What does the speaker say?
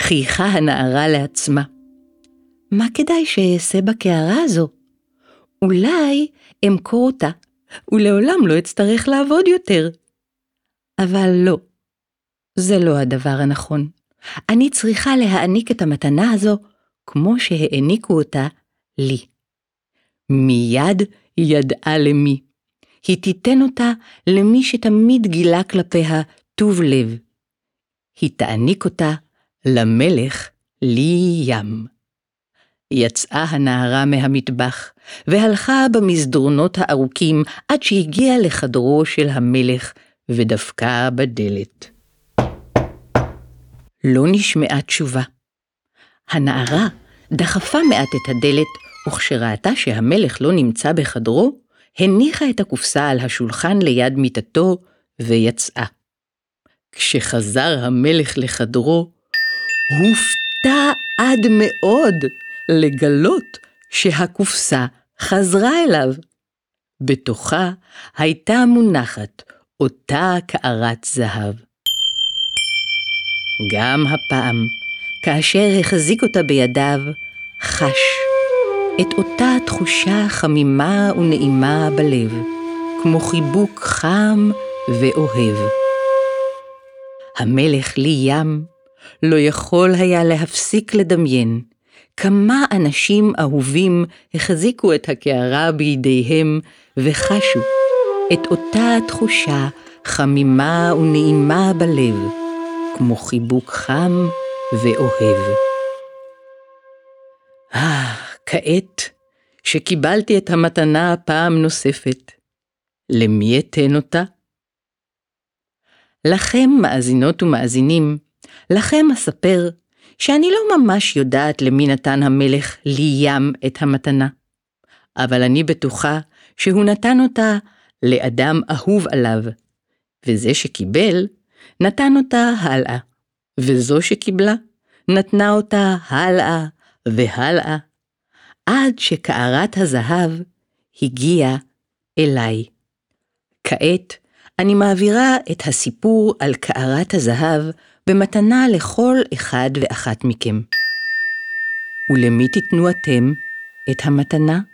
חייכה הנערה לעצמה. מה כדאי שאעשה בקערה הזו? אולי אמכור אותה, ולעולם לא אצטרך לעבוד יותר. אבל לא, זה לא הדבר הנכון. אני צריכה להעניק את המתנה הזו כמו שהעניקו אותה לי. מיד היא ידעה למי. היא תיתן אותה למי שתמיד גילה כלפיה טוב לב. היא תעניק אותה למלך לי-ים. יצאה הנערה מהמטבח, והלכה במסדרונות הארוכים עד שהגיעה לחדרו של המלך ודפקה בדלת. לא נשמעה תשובה. הנערה דחפה מעט את הדלת, וכשראתה שהמלך לא נמצא בחדרו, הניחה את הקופסה על השולחן ליד מיטתו ויצאה. כשחזר המלך לחדרו, הופתע עד מאוד לגלות שהקופסה חזרה אליו. בתוכה הייתה מונחת אותה קערת זהב. גם הפעם, כאשר החזיק אותה בידיו, חש את אותה תחושה חמימה ונעימה בלב, כמו חיבוק חם ואוהב. המלך לי-ים לא יכול היה להפסיק לדמיין כמה אנשים אהובים החזיקו את הקערה בידיהם וחשו את אותה תחושה חמימה ונעימה בלב, כמו חיבוק חם ואוהב. כעת שקיבלתי את המתנה פעם נוספת, למי אתן אותה? לכם מאזינות ומאזינים, לכם אספר שאני לא ממש יודעת למי נתן המלך לי-ים את המתנה, אבל אני בטוחה שהוא נתן אותה לאדם אהוב עליו, וזה שקיבל נתן אותה הלאה, וזו שקיבלה נתנה אותה הלאה והלאה, עד שקערת הזהב הגיעה אליי. כעת אני מעבירה את הסיפור על קערת הזהב במתנה לכל אחד ואחת מכם. ולמי תיתנו אתם את המתנה?